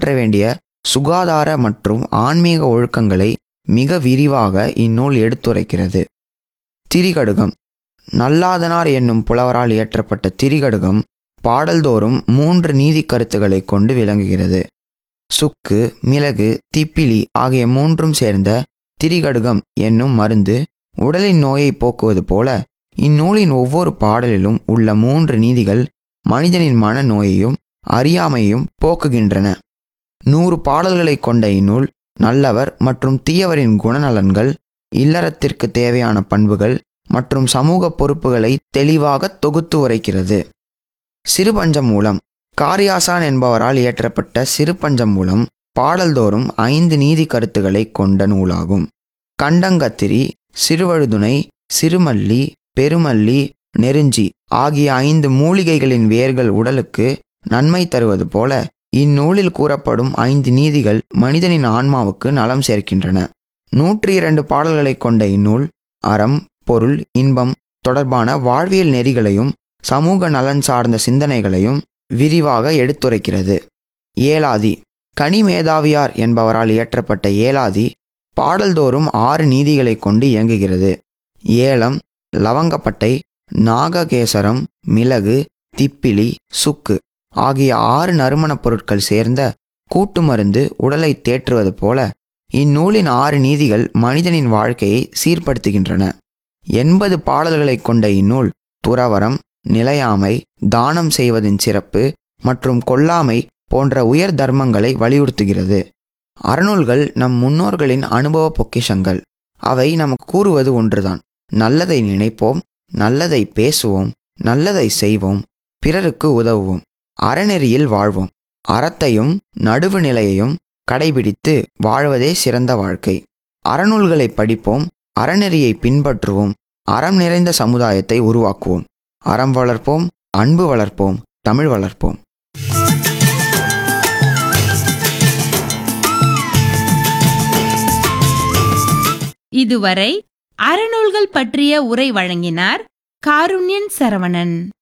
பின்பற்ற வேண்டிய சுகாதார மற்றும் ஆன்மீக ஒழுக்கங்களை மிக விரிவாக இந்நூல் எடுத்துரைக்கிறது. திரிகடுகம். நல்லாதனார் என்னும் புலவரால் இயற்றப்பட்ட திரிகடுகம் பாடல்தோறும் 3 நீதி கருத்துக்களை கொண்டு விளங்குகிறது. சுக்கு, மிளகு, திப்பிலி ஆகிய 3ம் சேர்ந்த திரிகடுகம் என்னும் மருந்து உடலின் நோயை போக்குவது போல இந்நூலின் ஒவ்வொரு பாடலிலும் உள்ள 3 நீதிகள் மனிதனின் மன நோயையும் அறியாமையும் போக்குகின்றன. 100 பாடல்களை கொண்ட இந்நூல் நல்லவர் மற்றும் தீயவரின் குணநலன்கள், இல்லறத்திற்கு தேவையான பண்புகள் மற்றும் சமூக பொறுப்புகளை தெளிவாக தொகுத்து உரைக்கிறது. சிறுபஞ்சமூலம். காரியாசான் என்பவரால் இயற்றப்பட்ட சிறுபஞ்சமூலம் பாடல்தோறும் 5 நீதி கருத்துக்களை கொண்ட நூலாகும். கண்டங்கத்திரி, சிறுவழுதுணை, சிறுமல்லி, பெருமல்லி, நெருஞ்சி ஆகிய 5 மூலிகைகளின் வேர்கள் உடலுக்கு நன்மை தருவது போல இந்நூலில் கூறப்படும் 5 நீதிகள் மனிதனின் ஆன்மாவுக்கு நலம் சேர்க்கின்றன. 102 பாடல்களை கொண்ட இந்நூல் அறம், பொருள், இன்பம் தொடர்பான வாழ்வியல் நெறிகளையும் சமூக நலன் சார்ந்த சிந்தனைகளையும் விரிவாக எடுத்துரைக்கிறது. ஏலாதி. கனிமேதாவியார் என்பவரால் இயற்றப்பட்ட ஏலாதி பாடல்தோறும் 6 நீதிகளை கொண்டு இயங்குகிறது. ஏலம், லவங்கப்பட்டை, நாககேசரம், மிளகு, திப்பிலி, சுக்கு ஆகிய 6 நறுமணப் பொருட்கள் சேர்ந்த கூட்டு மருந்து உடலை தேற்றுவது போல இந்நூலின் 6 நீதிகள் மனிதனின் வாழ்க்கையை சீர்படுத்துகின்றன. 80 பாடல்களை கொண்ட இந்நூல் துறவரம், நிலையாமை, தானம் செய்வதின் சிறப்பு மற்றும் கொல்லாமை போன்ற உயர் தர்மங்களை வலியுறுத்துகிறது. அறநூல்கள் நம் முன்னோர்களின் அனுபவ பொக்கிஷங்கள். அவை நமக்கு கூறுவது ஒன்றுதான்: நல்லதை நினைப்போம், நல்லதை பேசுவோம், நல்லதை செய்வோம், பிறருக்கு உதவுவோம், அறநெறியில் வாழ்வோம். அறத்தையும் நடுவு நிலையையும் கடைபிடித்து வாழ்வதே சிறந்த வாழ்க்கை. அறநூல்களை படிப்போம், அறநெறியை பின்பற்றுவோம், அறம் நிறைந்த சமுதாயத்தை உருவாக்குவோம். அறம் வளர்ப்போம், அன்பு வளர்ப்போம், தமிழ் வளர்ப்போம். இதுவரை அறநூல்கள் பற்றிய உரை வழங்கினார் காருண்யன் சரவணன்.